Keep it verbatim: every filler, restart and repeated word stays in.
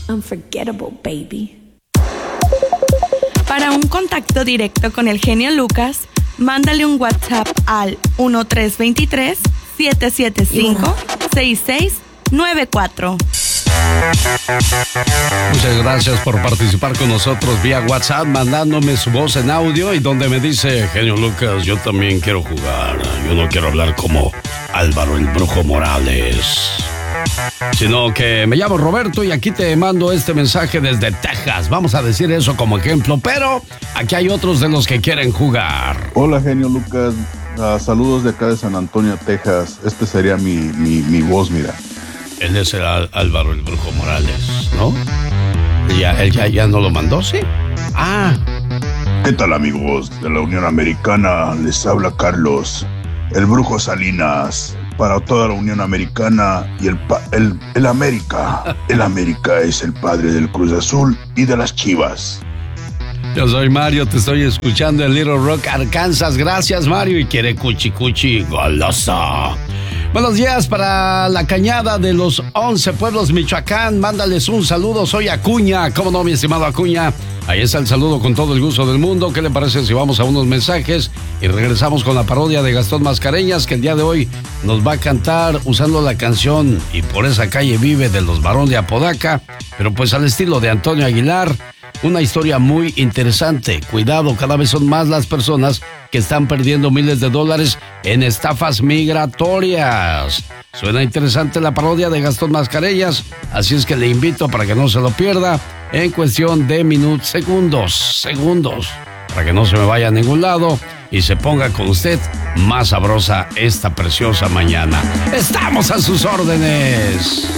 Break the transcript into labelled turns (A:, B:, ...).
A: Unforgettable, baby.
B: Para un contacto directo con el genio Lucas, mándale un WhatsApp al uno tres dos tres, siete siete cinco, seis seis nueve cuatro.
C: Muchas gracias por participar con nosotros vía WhatsApp, mandándome su voz en audio y donde me dice, genio Lucas, yo también quiero jugar. Yo no quiero hablar como Álvaro el Brujo Morales, sino que me llamo Roberto y aquí te mando este mensaje desde Texas. Vamos a decir eso como ejemplo, pero aquí hay otros de los que quieren jugar.
D: Hola, genio Lucas. Uh, saludos de acá de San Antonio, Texas. Este sería mi, mi, mi voz, mira.
C: Él es el Álvaro el Brujo Morales, ¿no? ¿Ya, él ya, ya no lo mandó, sí? Ah.
D: ¿Qué tal, amigos de la Unión Americana? Les habla Carlos, el Brujo Salinas, para toda la Unión Americana y el, el, el América. El América es el padre del Cruz Azul y de las Chivas.
C: Yo soy Mario, te estoy escuchando en Little Rock, Arkansas. Gracias, Mario, y quiere cuchi cuchi goloso. Buenos días para la Cañada de los once Pueblos, Michoacán. Mándales un saludo, soy Acuña. ¿Cómo no, mi estimado Acuña? Ahí está el saludo con todo el gusto del mundo. ¿Qué le parece si vamos a unos mensajes y regresamos con la parodia de Gastón Mascareñas, que el día de hoy nos va a cantar usando la canción Y por esa calle vive de los Barón de Apodaca, pero pues al estilo de Antonio Aguilar? Una historia muy interesante. Cuidado, cada vez son más las personas que están perdiendo miles de dólares en estafas migratorias. Suena interesante la parodia de Gastón Mascareñas, así es que le invito para que no se lo pierda en cuestión de minutos, segundos, segundos, para que no se me vaya a ningún lado y se ponga con usted más sabrosa esta preciosa mañana. ¡Estamos a sus órdenes!